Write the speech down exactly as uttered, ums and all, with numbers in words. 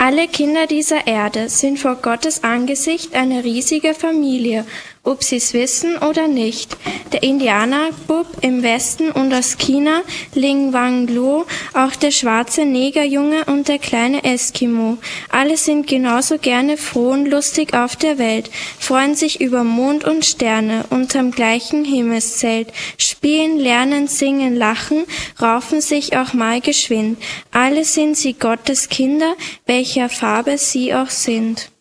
Alle Kinder dieser Erde sind vor Gottes Angesicht eine riesige Familie, ob sie's wissen oder nicht. Der Indianerbub im Westen und aus China, Ling Wang Luo, auch der schwarze Negerjunge und der kleine Eskimo. Alle sind genauso gerne froh und lustig auf der Welt, freuen sich über Mond und Sterne unterm gleichen Himmelszelt, spielen, lernen, singen, lachen, raufen sich auch mal geschwind. Alle sind sie Gottes Kinder, welcher Farbe sie auch sind.